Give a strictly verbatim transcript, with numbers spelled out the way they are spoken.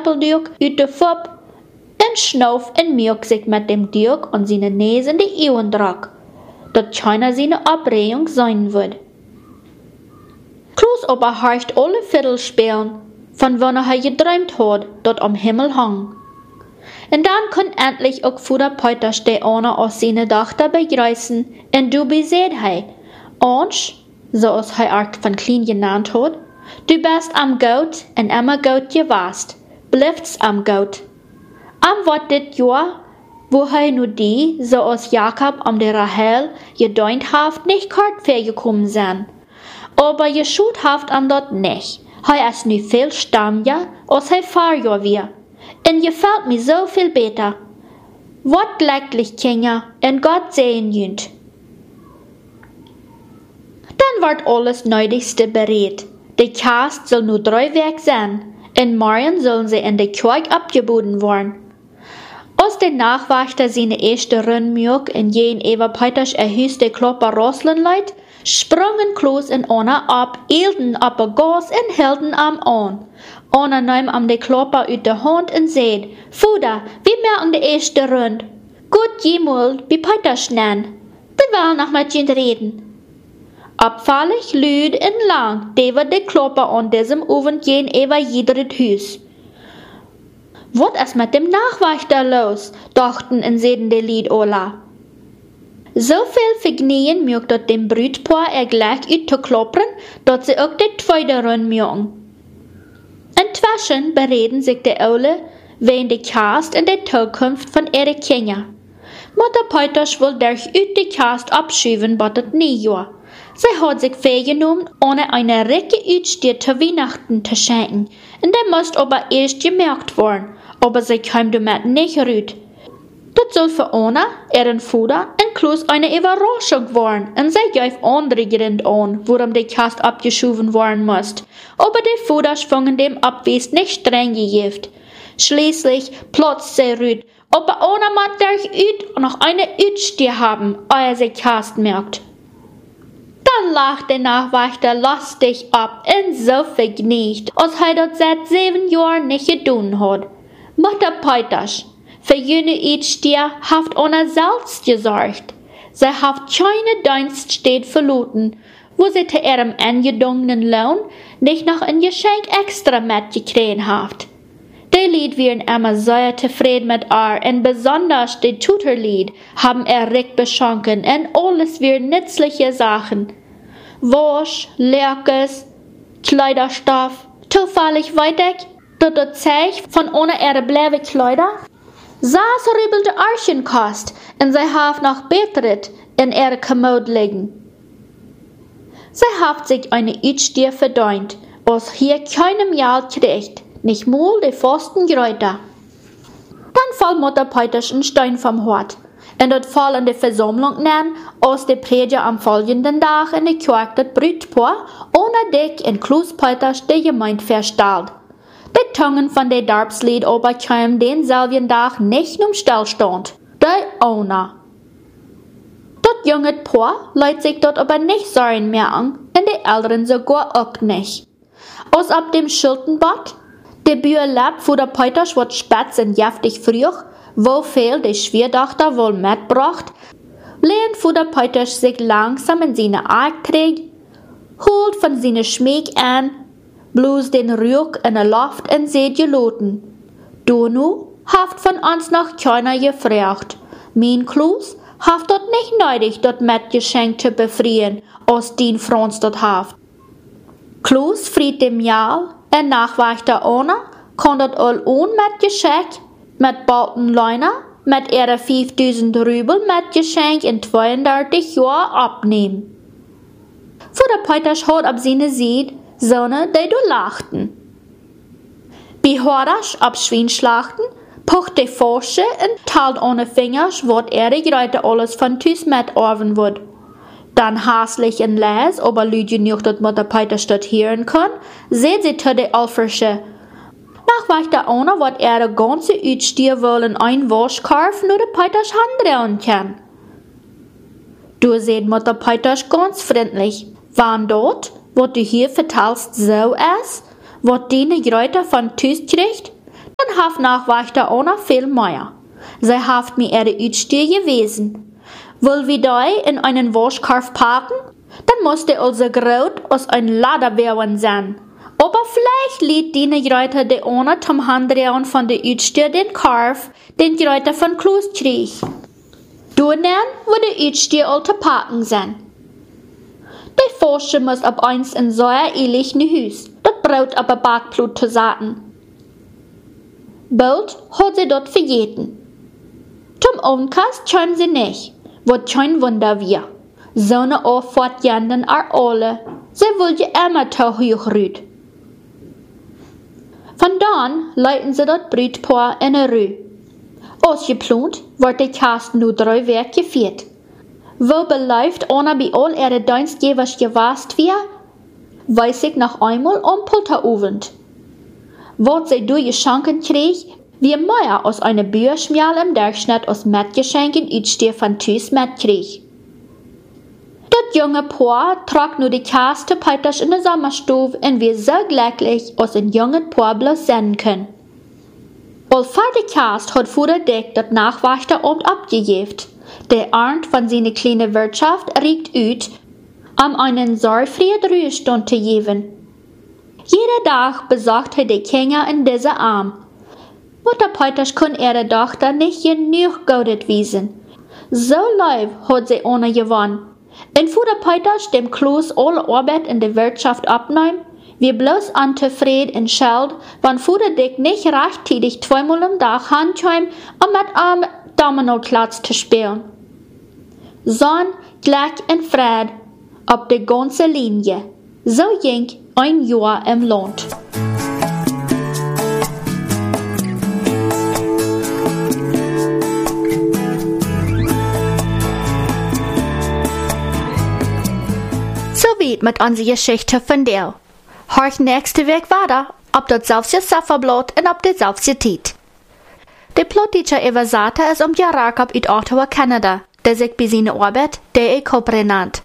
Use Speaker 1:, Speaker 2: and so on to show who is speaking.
Speaker 1: Stempelduik uit de fop en schnauf en milk sich mit dem Duik an seine Nase in die Augen drak, dat keiner seine Abregung sein wird. Klaus aber harcht alle Viertelspielen, von wann er geträumt hat, dat am Himmel hang. Und dann kon endlich auch Fuder Peuters de einer aus seine Tochter begrüßen, und du beseht hei, Ansch, so als hei Art von klein genannt hat, du bist am Gout en immer Gout gewast, blift's am Gout. Am wat dit Jahr, wo hei nu die, so als Jakob am de Rahel, gedeunt haft, nicht kort gekommen sind. Aber geschut haft am dort nicht. Hei ist nu viel stammiger, als hei Fahrjahr wir. Und gefällt mir so viel besser. Wat glücklich Kinder, und Gott sehen jünt. Dann wird alles Nötigste berät. Die Kast soll nur drei Werk sein, und morgen sollen sie in der Kirche abgeboten werden. Als der Nachwächter seine erste Rundmilch in jen Eva Peters erhöhste Klopper rosseln leid, sprangen Klaus und Anna ab, eilten ab a Gas und hielten am an. Anna nahm am de Klopper uit der Hand und seht, Fuder, wir merken de erste Rund. Gut jemol, wie Peters nen. Wir wollen noch mit jen reden. Abfällig, lüd und lang, de war de Klopper an diesem Abend jen Eva jedret Hüs. Was ist mit dem Nachwächter los? dachten und sehen de Lied Ola. So viel Vergnügen mögt dort dem Brütpaar er gleich ut zu kloppern, dat sie auch de zweite Rund mögen. Inzwischen bereden sich de Ole wegen de Kast und der Zukunft von ihre Kinder. Mutter Peters will durch ut de Kast abschieben, bat het Neujahr. Sie hat sich vorgenommen, ohne eine Recke Utstier zu Weihnachten zu schenken, und der muss aber erst gemerkt werden, aber sie kam damit nicht rüt. Das soll für Anna, ihren Vater und Klaus eine Überraschung werden, und sie gab andere Gründe an, warum die Kast abgeschoben werden muss. Aber der Vater schwungen dem Abwesen nicht streng gegift. Schließlich platzt sie rüt, aber Anna mag durch Üt noch eine Utstier haben, ehe sie Kast merkt. Dann lacht der Nachwächter lustig ab und so vergnügt, als er das seit sieben Jahren nicht getan hat. Mutter Peters, für jene Utstier haft Anna selbst gesorgt. Sie haft keine Dienststätte verloren, wo sie zu ihrem angedungenen Lohn nicht noch ein Geschenk extra mitgekriegt haft. Die Lied wären immer sehr zufrieden mit ihr, und besonders die Tutorlied haben er recht beschenken, und alles wären nützliche Sachen. Wasch, Lerkes, Kleiderstoff, zufällig weitig, dat het Zeich von ohne ihre bleibe Kleider, saß rübelte Archenkost, und sie haft noch betret in ihre Kommode liegen. Sie haft sich eine Utstier verdient, was hier keinem Jahr kriegt, nicht mal die Pfosten Gräuter. Dann fall Mutter Peters ein Stein vom Hort, und dort fallen die Versammlung nennen, aus der Prediger am folgenden Tag in die Kirche das Brütpaar, ohne Dick und Klaus Peters die Gemeinde verstellt. Die Tungen von der Darbslied aber kamen denselben Tag nicht um Stillstand. Die Ona. Das junge Paar leiht sich dort aber nicht Sorgen mehr an, und die Älteren sogar auch nicht. Aus ab dem Schultenbad, der Bühr lebt, wo der Peters wird spitz und jaftig früh, wo viel die Schwertochter wohl mitbracht, lehnt wo der Peters sich langsam in seine Arg trägt, holt von seine Schmeck an, bloß den Rück in der Luft und seht geloten. Du nu haft von uns noch keiner gefragt. Mein Klaus haft dort nicht nötig, dort mit Geschenk zu befrieren, aus den Franz dort haft. Klaus fried dem Jahl, und Nachwächter Anna, kann dort all ohn mit Geschenk, mit Balten Leuna, mit ihrer fünftausend Rübel mit Geschenk in zweiunddreißig Jahren abnehmen. Vor der Peters hat ab seine Seed, Sonne, die du lachten. Bei Horasch ab Schweinschlachten, pocht die Forsche und teilt ohne Fingers, wat er gerade alles von Tüs mit orven wird. Dann haslich in Les, aber Lüdje nicht, dass Mutter Peters dort hören kann, seht sie zu der Alfersche. Nachwächter einer, wat er die ganze Utstier wollen ein Waschkarf nur der Peters Hand drehen kann. Du seht Mutter Peters ganz freundlich. Wann dort, wat du hier vertellst, so ist, wat deine Gräuter von Tüs kriegt, sie haft nachwachter auch noch viel mehr. Sie haft mir ihre Uitstier gewesen. Will wir da in einen Waschkorb parken? Dann musste also groß aus ein Lader sein. Aber vielleicht liegt die Leute die ohne zum Handrehen von der Uitstier den Korb, den die Leute von Kloos krieg. Dann würde die Uitstier all zu parken sein. Die Forscher muss ab eins in so ein ehrlichen Hus, das Brot ab der Backblut zu saten. Bald hat sie dort vergeten. Zum Abendkast können sie nicht, wat kein Wunder wir. So eine fortjährenden are alle, sie will je immer zu hoch rüt. Von dann leiten sie dort Brutpaar in eine Rüh. Ausgeplant wird der Kast nur drei Werk geführt. Wo beläuft einer bei all ihre Dienstgebers gewast wir, weiß ich noch einmal um Pulterabend. Wat sie durchgeschenken krieg, wie mehr aus einer Bücherschmial im Durchschnitt aus Mettgeschenken Uitstier von Tüs mitkrieg. Das junge Paar trug nur die Kaste Peters in der Sommerstube und wir so glücklich aus ein jungen Paar bloß senden können. All vor der Kast hat vor der Deck das nachwachte Abend abgejeft. Der Arndt von seiner kleinen Wirtschaft riecht ut, um einen sorgfreien Ruhestund zu geben. Jeder Tag besorgt er die Kinder in dieser Arm. Mutter Peters kann ihre Tochter nicht genug gaudet wiesen. So lieb hat sie ohne gewonnen. Und Futter Peters dem Kloos alle Arbeit in der Wirtschaft abnehmen, wir bloß unzufrieden und schuld, wenn Futter Dick nicht rechtzeitig zweimal am Tag handheim, um mit einem Domino-Platz zu spielen. Sonn, Glück und Fried auf der ganzen Linie. So ging ein Jahr im Land. So weit mit unserer Geschichte von dir. Horch nächste Weg weiter, ob das selbst Safferblatt und ob das selbst Tiet. Der Plotteacher Eva Sata ist um die Jahrrack aus Ottawa, Kanada, der sich bei seiner Arbeit der E-Copre nennt.